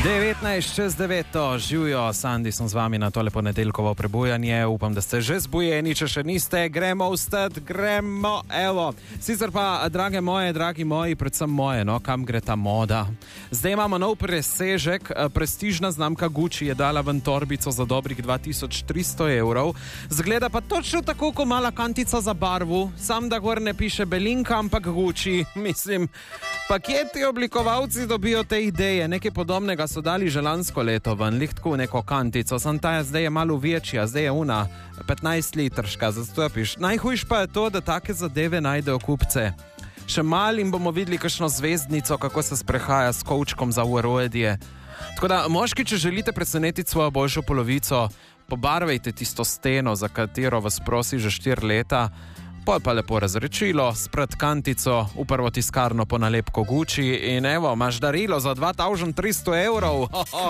19:09, živijo, Sandi sem z vami na tole ponedeljkovo prebujanje, upam, da ste že zbujeni, če še niste, gremo vstati, gremo, evo. Sicer pa, drage moje, dragi moji, predvsem moje, no, kam gre ta moda? Zdaj imamo nov presežek, prestižna znamka Gucci je dala ven torbico za dobrih 2300 evrov, zgleda pa točno tako, kot mala kantica za barvu, sam da gor ne piše Belinka, ampak Gucci, mislim, pa kje ti oblikovalci dobijo te ideje, nekaj podobnega so dali že lansko leto ven, lihtko neko kantico, sem ta zdaj je malo večja, zdaj je una 15 litrška, zastopiš. Najhujš pa je to, da take zadeve najdejo kupce. Še malim bomo videli kakšno zvezdnico, kako se sprehaja s kovčkom za urodje. Tako da, moški, če želite presenetiti svojo boljšo polovico, pobarvajte tisto steno, za katero vas prosi že 4 leta, pol pa lepo razrečilo, spred kantico, v prvo tiskarno po nalepko Gucci in evo, imaš darilo za 2300 evrov.